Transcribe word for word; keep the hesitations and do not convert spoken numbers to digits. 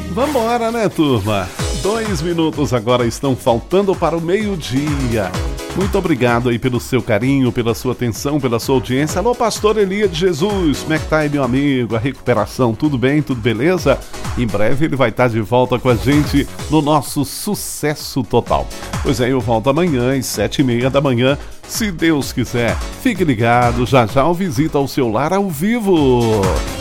Vambora, né, turma? Dois minutos agora estão faltando para o meio-dia. Muito obrigado aí pelo seu carinho, pela sua atenção, pela sua audiência. Alô, pastor Elia de Jesus, como é que tá aí, meu amigo? A recuperação, tudo bem? Tudo beleza? Em breve ele vai estar de volta com a gente no nosso Sucesso Total. Pois é, eu volto amanhã às sete e meia da manhã, se Deus quiser. Fique ligado, já já o Visita ao Seu Lar ao vivo.